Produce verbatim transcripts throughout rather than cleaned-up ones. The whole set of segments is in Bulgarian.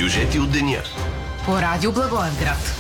Сюжети от деня. По радио Благоевград.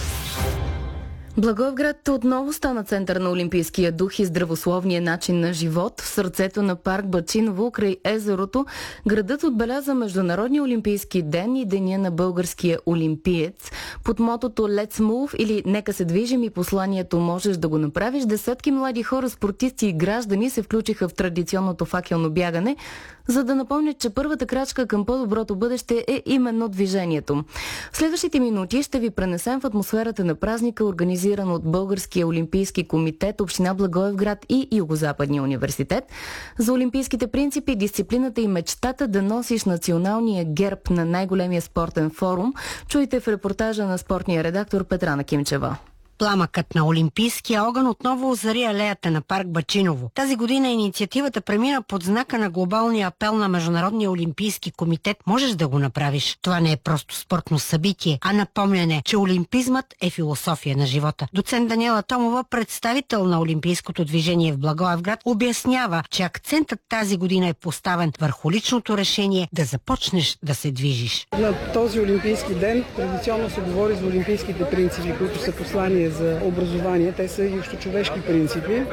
Благоевград отново стана център на олимпийския дух и здравословния начин на живот. В сърцето на парк Бачиново, край езерото, градът отбеляза Международния олимпийски ден и Деня на българския олимпиец. Под мотото Let's Move или Нека се движим и посланието Можеш да го направиш, десетки млади хора, спортисти и граждани се включиха в традиционното факелно бягане, за да напомнят, че първата крачка към по-доброто бъдеще е именно движението. В следващите минути ще ви пренесем в атмосферата на празника, организиран от Българския олимпийски комитет, Община Благоевград и Югозападния университет. За олимпийските принципи, дисциплината и мечтата да носиш националния герб на най-големия спортен форум, чуйте в репортажа на спортния редактор Петрана Кимчева. Пламъкът на олимпийския огън отново озари алеята на парк Бачиново. Тази година инициативата премина под знака на глобалния апел на Международния олимпийски комитет «Можеш да го направиш». Това не е просто спортно събитие, а напомняне, че олимпизмът е философия на живота. Доцент Даниела Томова, представител на олимпийското движение в Благоевград, обяснява, че акцентът тази година е поставен върху личното решение да започнеш да се движиш. На този олимпийски ден традиционно се говори за олимпийските принципи, които са послания за образование. Те са и общочовешки принципи.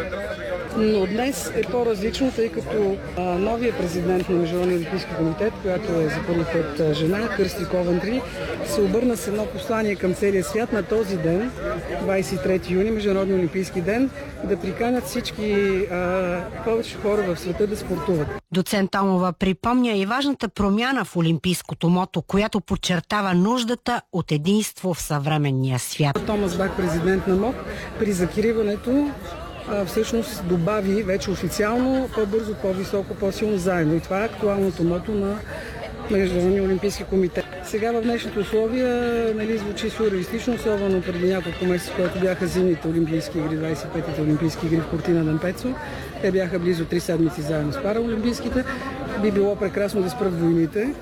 Но днес е по-различно, тъй като а, новия президент на Международния олимпийски комитет, която е за първи път жена, Кърсти Ковентри, се обърна с едно послание към целия свят на този ден, двадесет и трети юни, Международния олимпийски ден, да приканят всички а, повече хора в света да спортуват. Доцент Томова припомня и важната промяна в олимпийското мото, която подчертава нуждата от единство в съвременния свят. Томас Бах, президент на МОК, при закриването всъщност добави вече официално по-бързо, по-високо, по-силно заедно. И това е актуалното мото на Международния олимпийски комитет. Сега в днешните условия, нали, звучи сюрреалистично, особено преди няколко месеца, когато бяха зимните олимпийски игри, двадесет и петите олимпийски игри в Кортина д'Ампецо. Те бяха близо три седмици заедно с параолимпийските. Би било прекрасно да спрат войните,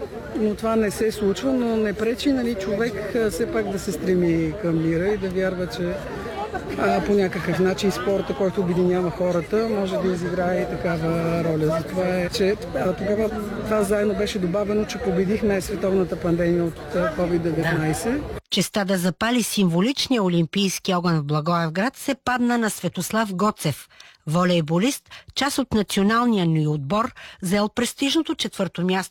но това не се случва, но не пречи, нали, човек все пак да се стреми към мира и да вярва, че а, по някакъв начин спорта, който обединява хората, може да изиграе и такава роля. Затова е, че а, тогава това заедно беше добавено, че победихме световната пандемия от ковид деветнадесет. Честа да запали символичния олимпийски огън в Благоевград се падна на Светослав Гоцев, волейболист, част от националния ни отбор, заел престижното четвърто място